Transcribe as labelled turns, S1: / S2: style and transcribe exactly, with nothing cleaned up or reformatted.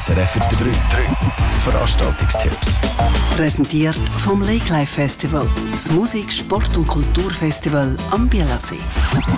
S1: S R F drei. Veranstaltungstipps.
S2: Präsentiert vom Lake Life Festival, das Musik-, Sport- und Kulturfestival am Bielersee.